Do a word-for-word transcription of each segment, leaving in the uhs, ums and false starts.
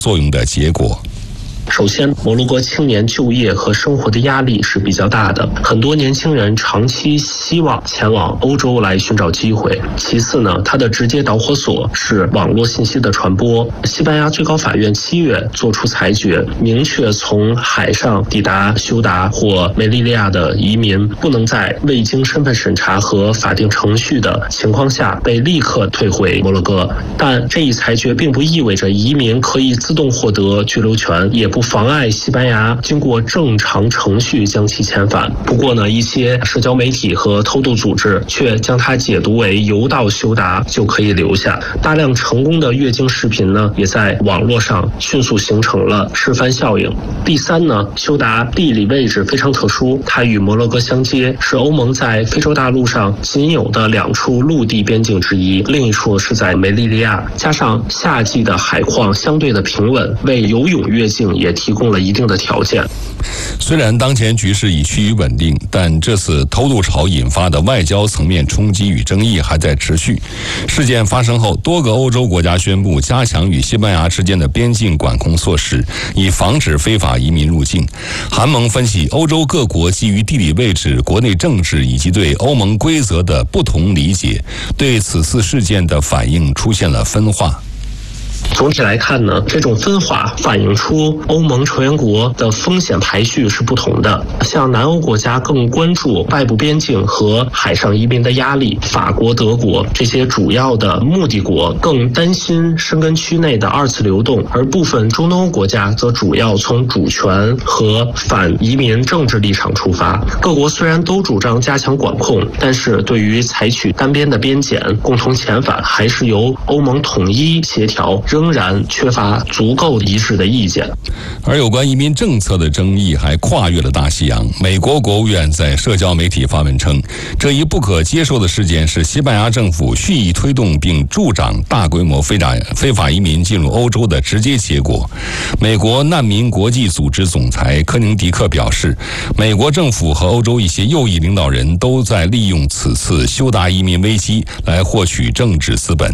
作用的结果。 首先，摩洛哥青年就业和生活的压力是比较大的，很多年轻人长期希望前往欧洲来寻找机会。其次呢，它的直接导火索是网络信息的传播。西班牙最高法院七月作出裁决，明确从海上抵达休达或梅利利亚的移民不能在未经身份审查和法定程序的情况下被立刻退回摩洛哥。但这一裁决并不意味着移民可以自动获得居留权，也不妨碍西班牙经过正常程序将其遣返。不过呢，一些社交媒体和偷渡组织却将它解读为游到休达就可以留下。大量成功的越境视频呢，也在网络上迅速形成了示范效应。第三呢，休达地理位置非常特殊，它与摩洛哥相接，是欧盟在非洲大陆上仅有的两处陆地边境之一，另一处是在梅利利亚。加上夏季的海况相对的平稳，为游泳越境也提供了一定的条件。 虽然当前局势已趋于稳定，但这次偷渡潮引发的外交层面冲击与争议还在持续。事件发生后，多个欧洲国家宣布加强与西班牙之间的边境管控措施，以防止非法移民入境。韩盟分析，欧洲各国基于地理位置、国内政治以及对欧盟规则的不同理解，对此次事件的反应出现了分化。 总体来看呢，这种分化反映出欧盟成员国的风险排序是不同的。像南欧国家更关注外部边境和海上移民的压力，法国、德国这些主要的目的国更担心申根区内的二次流动，而部分中东欧国家则主要从主权和反移民政治立场出发。各国虽然都主张加强管控，但是对于采取单边的边检、共同遣返，还是由欧盟统一协调，仍然缺乏足够一致的意见。 而有关移民政策的争议还跨越了大西洋。美国国务院在社交媒体发文称，这一不可接受的事件是西班牙政府蓄意推动并助长大规模非法非法移民进入欧洲的直接结果。美国难民国际组织总裁科宁迪克表示，美国政府和欧洲一些右翼领导人都在利用此次休达移民危机来获取政治资本。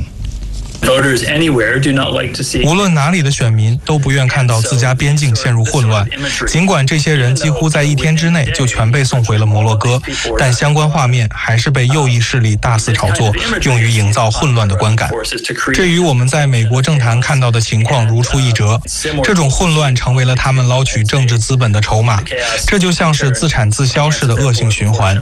无论哪里的选民都不愿看到自家边境陷入混乱，尽管这些人几乎在一天之内就全被送回了摩洛哥，但相关画面还是被右翼势力大肆炒作，用于营造混乱的观感。这与我们在美国政坛看到的情况如出一辙，这种混乱成为了他们捞取政治资本的筹码，这就像是自产自销式的恶性循环。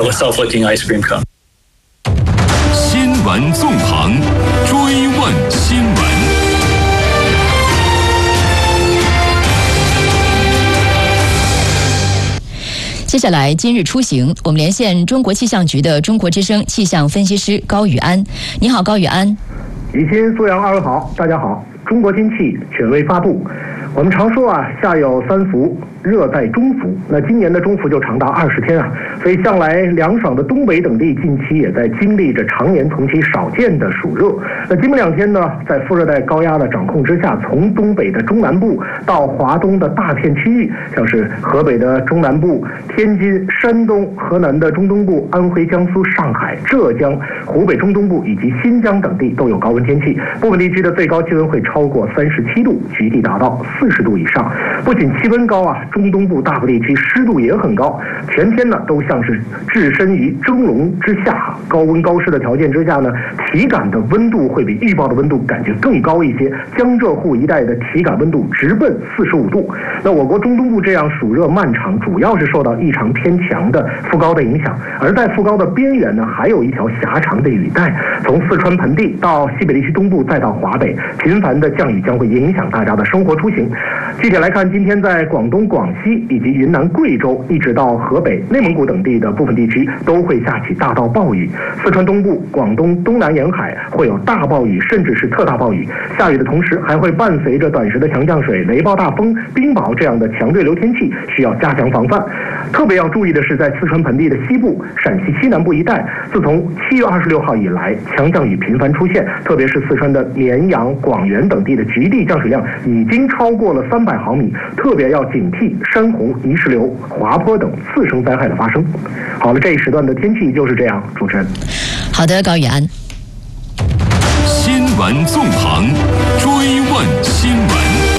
新闻纵横，追问新闻。 接下来，今日出行，我们连线中国气象局的中国之声气象分析师高宇安。你好，高宇安。 雨欣、苏阳二位好，大家好。中国天气权威发布。我们常说啊，夏有三伏，热在中伏。那今年的中伏就长达二十天啊，所以向来凉爽的东北等地近期也在经历着常年同期少见的暑热。那今明两天呢，在副热带高压的掌控之下，从东北的中南部到华东的大片区域，像是河北的中南部、天津、山东、河南的中东部、安徽、江苏、上海、浙江、湖北中东部以及新疆等地都有高温天气，部分地区的最高气温会超过三十七度，局地达到四十度以上。不仅气温高啊，中东部大部地区湿度也很高，全天呢都像是置身于蒸笼之下。高温高湿的条件之下呢，体感的温度会比预报的温度感觉更高一些，江浙沪一带的体感温度直奔四十五度。那我国中东部这样暑热漫长，主要是受到异常偏强的副高的影响，而在副高的边缘呢，还有一条狭长的雨带，从四川盆地到西北地区东部，再到华北，频繁的降雨将会影响大家的生活出行。具体来看，今天在广东、广西以及云南、贵州，一直到河北、内蒙古等地的部分地区都会下起大到暴雨。四川东部、广东东南沿海会有大暴雨，甚至是特大暴雨。下雨的同时，还会伴随着短时的强降水、雷暴大风、冰雹这样的强对流天气，需要加强防范。特别要注意的是，在四川盆地的西部、陕西西南部一带，自从七月二十六号以来，强降雨频繁出现，特别是四川的绵阳、广元等地的局地降水量已经超过了三百毫米，特别要警惕山洪、泥石流、滑坡等次生灾害的发生。好了，这一时段的天气就是这样，主持人。 好的，高宇安。 新闻纵横，追问新闻。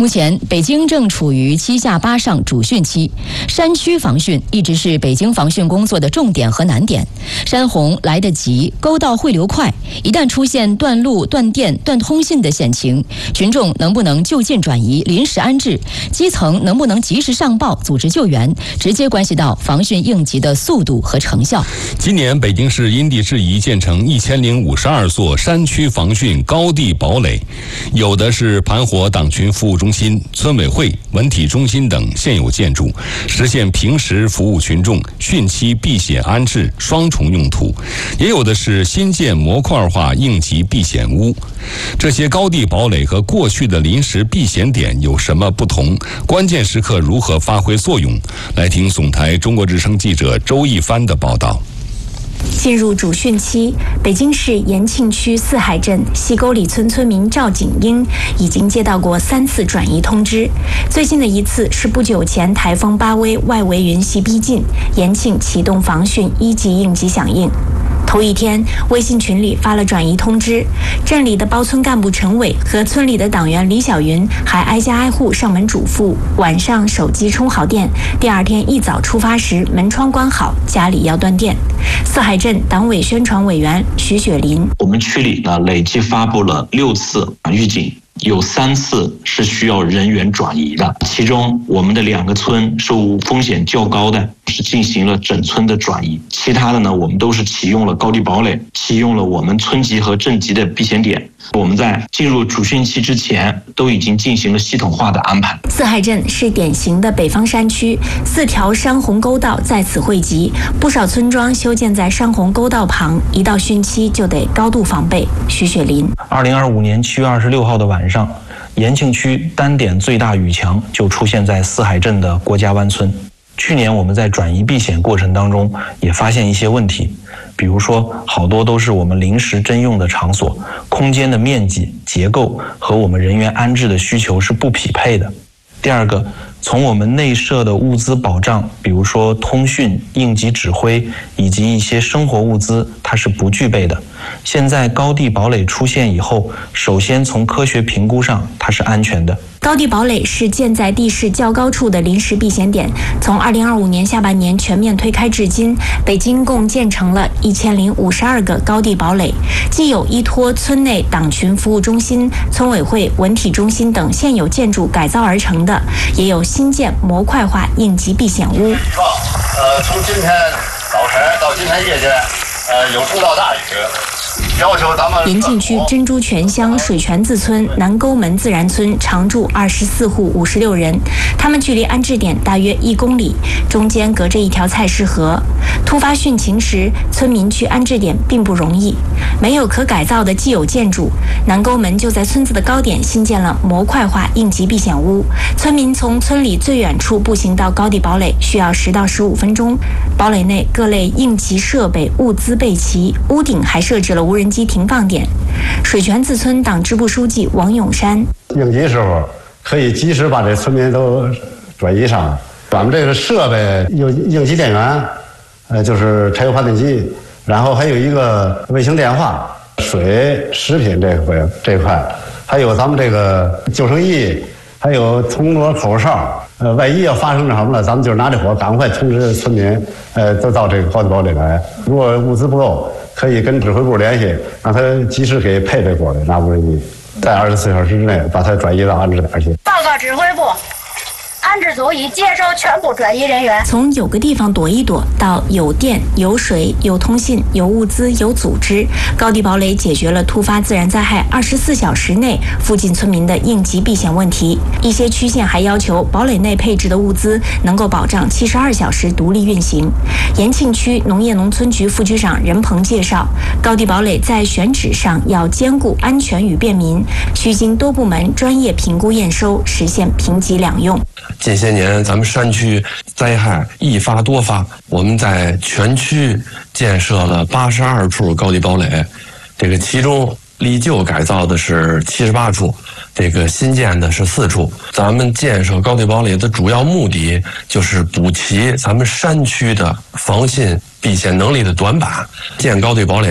目前，北京正处于七下八上主汛期，山区防汛一直是北京防汛工作的重点和难点。山洪来得急，沟道汇流快，一旦出现断路、断电、断通信的险情，群众能不能就近转移、临时安置，基层能不能及时上报、组织救援，直接关系到防汛应急的速度和成效。 今年北京市因地制宜建成一千零五十二座山区防汛高地堡垒，有的是盘活党群服务中心、村委会、文体中心等现有建筑，实现平时服务群众、汛期避险安置双重用途；也有的是新建模块化应急避险屋。这些高地堡垒和过去的临时避险点有什么不同？关键时刻如何发挥作用？来听总台中国之声记者周一帆的报道。 进入主汛期，北京市延庆区四海镇西沟里村村民赵景英已经接到过三次转移通知。最近的一次是不久前台风巴威外围云系逼近，延庆启动防汛一级应急响应。头一天，微信群里发了转移通知，镇里的包村干部陈伟和村里的党员李小云还挨家挨户上门嘱咐，晚上手机充好电，第二天一早出发时门窗关好，家里要断电。四海镇党委宣传委员徐雪林： 我们区里呢累计发布了六次预警，有三次是需要人员转移的，其中我们的两个村受风险较高的是进行了整村的转移，其他的呢我们都是启用了高地堡垒，启用了我们村级和镇级的避险点。我们在进入主汛期之前都已经进行了系统化的安排。 四海镇是典型的北方山区，四条山洪沟道在此汇集，不少村庄修建在山洪沟道旁，一到汛期就得高度防备。徐雪林： 二零二五年七月二十六号的晚上，延庆区单点最大雨强就出现在四海镇的国家湾村。去年我们在转移避险过程当中也发现一些问题，比如说好多都是我们临时征用的场所，空间的面积、结构和我们人员安置的需求是不匹配的。第二个，从我们内设的物资保障，比如说通讯、应急指挥以及一些生活物资，它是不具备的。现在高地堡垒出现以后，首先从科学评估上，它是安全的。 高地堡垒是建在地势较高处的临时避险点，从二零二五年下半年全面推开至今，北京共建成了一千零五十二个高地堡垒，既有依托村内党群服务中心、村委会、文体中心等现有建筑改造而成的，也有新建模块化应急避险屋。 呃，从今天早晨到今天夜间，呃，有中到大雨。要求咱们延庆区珍珠泉乡水泉子村南沟门自然村常住二十四户五十六人，他们距离安置点大约一公里，中间隔着一条菜市河。突发汛情时，村民去安置点并不容易，没有可改造的既有建筑，南沟门就在村子的高点新建了模块化应急避险屋。村民从村里最远处步行到高地堡垒需要十到十五分钟。堡垒内各类应急设备物资备齐，屋顶还设置了无人机停放点。水泉子村党支部书记王永山： 应急时候可以及时把这村民都转移上。咱们这个设备有应急电源，呃，就是柴油发电机，然后还有一个卫星电话、水、食品这块这块，还有咱们这个救生衣，还有铜锣口哨。呃，万一要发生什么了，咱们就拿这火赶快通知村民，呃，都到这个高地堡垒来。如果物资不够，可以跟指挥部联系，让他及时给配备过来，拿无人机，在二十四小时之内把它转移到安置点去。 报告指挥部。安置组已接收全部转移人员。 从有个地方躲一躲到有电、有水、有通信、有物资、有组织，高地堡垒解决了突发自然灾害二十四小时内附近村民的应急避险问题。一些区县还要求堡垒内配置的物资能够保障七十二小时独立运行。延庆区农业农村局副局长任鹏介绍，高地堡垒在选址上要兼顾安全与便民，需经多部门专业评估验收，实现平级两用。 近些年咱们山区灾害易发多发，我们在全区建设了八十二处高地堡垒，这个其中历旧改造的是七十八处，这个新建的是四处。咱们建设高地堡垒的主要目的就是补齐咱们山区的防汛避险能力的短板。建高地堡垒